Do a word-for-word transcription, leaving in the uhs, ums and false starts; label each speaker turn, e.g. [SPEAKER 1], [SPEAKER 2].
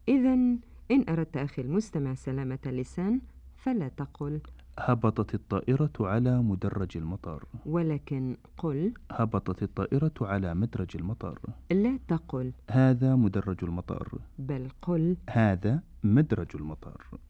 [SPEAKER 1] إذن إن أردت أخي المستمع سلامة اللسان فلا تقل
[SPEAKER 2] هبطت الطائرة على مدرج المطار،
[SPEAKER 1] ولكن قل
[SPEAKER 2] هبطت الطائرة على مدرج المطار.
[SPEAKER 1] لا تقل
[SPEAKER 2] هذا مدرج المطار،
[SPEAKER 1] بل قل
[SPEAKER 2] هذا مدرج المطار.